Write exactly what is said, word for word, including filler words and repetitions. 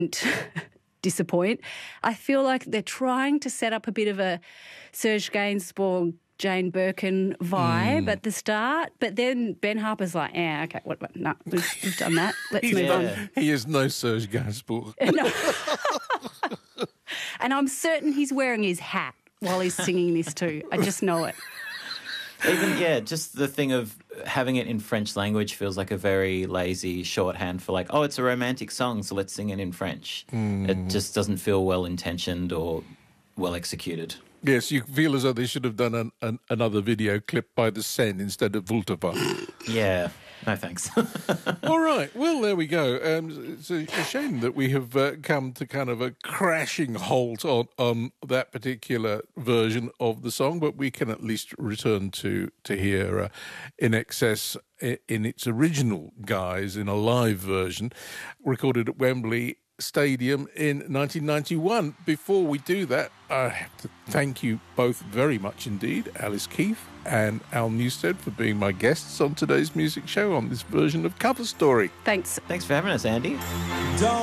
disappoint. I feel like they're trying to set up a bit of a Serge Gainsbourg, Jane Birkin vibe mm. at the start, but then Ben Harper's like, yeah, okay, what, what, no, we've, we've done that. Let's move yeah. on. He is no Serge Gainsbourg. No. And I'm certain he's wearing his hat while he's singing this too. I just know it. Even, yeah, just the thing of having it in French language feels like a very lazy shorthand for like, oh, it's a romantic song, so let's sing it in French. Mm. It just doesn't feel well-intentioned or well-executed. Yes, you feel as though they should have done an, an, another video clip by the Seine instead of Vultava. Yeah, no thanks. All right, well, there we go. Um, it's a, a shame that we have uh, come to kind of a crashing halt on, on that particular version of the song, but we can at least return to, to hear uh, In Excess in its original guise in a live version, recorded at Wembley Stadium in nineteen ninety-one. Before we do that, I have to thank you both very much indeed, Alice Keith and Al Newstead, for being my guests on today's music show on this version of Cover Story. Thanks. Thanks for having us, Andy.